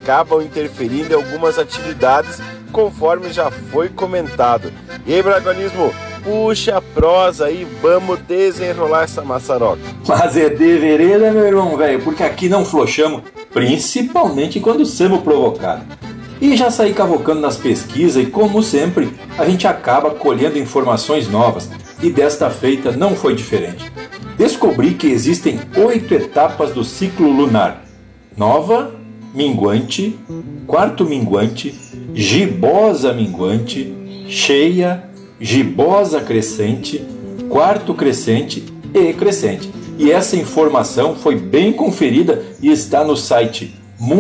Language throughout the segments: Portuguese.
acabam interferindo em algumas atividades, conforme já foi comentado. E aí, Bragualismo, puxa a prosa aí, vamos desenrolar essa maçaroca. Mas é de vereda, meu irmão velho, porque aqui não flochamos, principalmente quando somos provocados. E já saí cavocando nas pesquisas e, como sempre, a gente acaba colhendo informações novas. E desta feita não foi diferente. Descobri que existem 8 etapas do ciclo lunar: nova, minguante, quarto minguante, gibosa minguante, cheia, gibosa crescente, quarto crescente e crescente. E essa informação foi bem conferida e está no site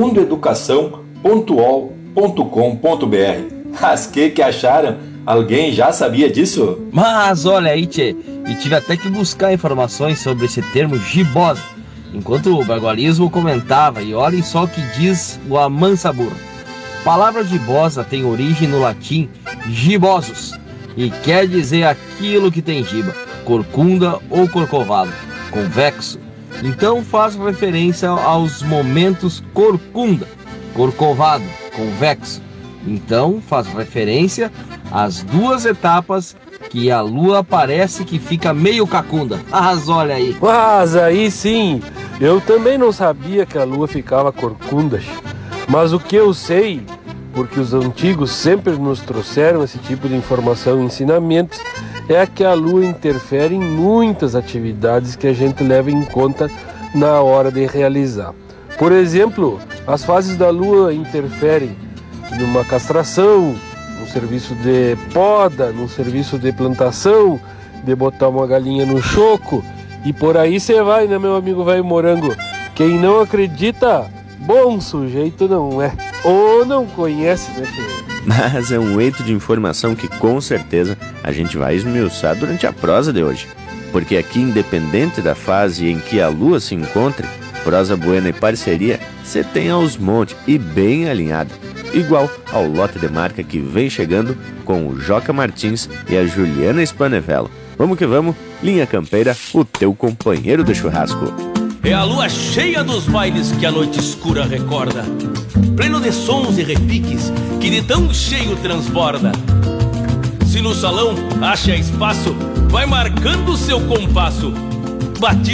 mundoeducação.ol.com.br. Mas que acharam? Alguém já sabia disso? Mas olha aí, tchê, e tive até que buscar informações sobre esse termo gibosa, enquanto o Bragualismo comentava, e olhem só o que diz o Amansabur. A palavra gibosa tem origem no latim gibosus, e quer dizer aquilo que tem giba, corcunda ou corcovado, convexo. Então faz referência aos momentos corcunda, corcovado, convexo. Então faz referência às duas etapas que a lua parece que fica meio cacunda. Mas olha aí. Mas aí sim, eu também não sabia que a lua ficava corcunda. Mas o que eu sei, porque os antigos sempre nos trouxeram esse tipo de informação e ensinamentos, é que a lua interfere em muitas atividades que a gente leva em conta na hora de realizar. Por exemplo, as fases da lua interferem numa castração, num serviço de poda, num serviço de plantação, de botar uma galinha no choco, e por aí você vai, né, meu amigo velho morango? Quem não acredita, bom sujeito não é, ou não conhece, né, filho? Mas é um eito de informação que com certeza a gente vai esmiuçar durante a prosa de hoje. Porque aqui, independente da fase em que a lua se encontre, prosa buena e parceria você tem aos montes e bem alinhado. Igual ao lote de marca que vem chegando com o Joca Martins e a Juliana Spanevello. Vamos que vamos, Linha Campeira, o teu companheiro de churrasco. É a lua cheia dos bailes que a noite escura recorda, pleno de sons e repiques que de tão cheio transborda. Se no salão acha espaço, vai marcando seu compasso, batido